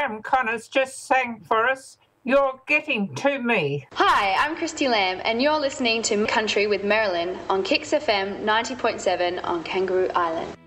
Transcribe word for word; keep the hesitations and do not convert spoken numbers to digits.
Graham Connors just sang for us, You're Getting To Me. Hi, I'm Christy Lamb, and you're listening to Country with Marilyn on Kicks F M ninety point seven on Kangaroo Island.